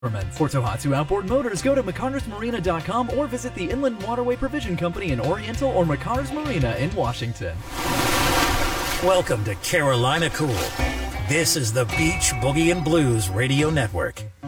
For Tohatsu Outboard Motors, go to McCarnersMarina.com or visit the Inland Waterway Provision Company in Oriental or McCarnes Marina in Washington. Welcome to Carolina Cool. This is the Beach Boogie and Blues Radio Network.